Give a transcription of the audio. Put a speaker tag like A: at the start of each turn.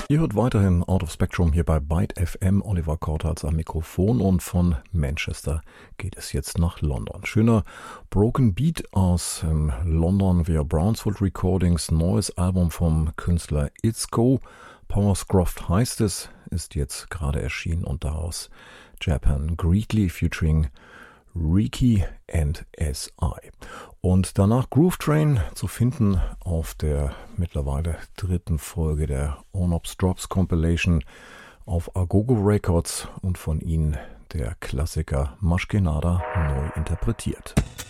A: Ihr hört weiterhin Out of Spectrum hier bei Byte FM. Oliver Kortals am Mikrofon und von Manchester geht es jetzt nach London. Schöner Broken Beat aus London via Brownswood Recordings. Neues Album vom Künstler It's Go. Powerscroft heißt es, ist jetzt gerade erschienen und daraus Japan Greatly featuring Riki and S.I. Und danach Groove Train zu finden auf der mittlerweile 3. Folge der Onops Drops Compilation auf Agogo Records und von ihnen der Klassiker Mashkenada neu interpretiert.